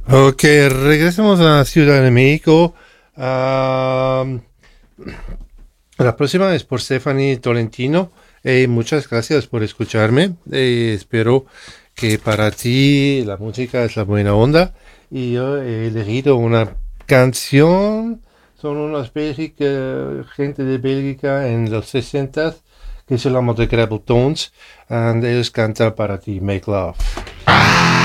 Ok, regresemos a Ciudad de México. Am, la próxima es por Stephanie Tolentino. Muchas gracias por escucharme. Espero que para ti la música es la buena onda. Y yo he elegido una canción. Son unas gente de Bélgica en los 60 que se llama The Gravel Tones. Y ellos cantan para ti, Make Love.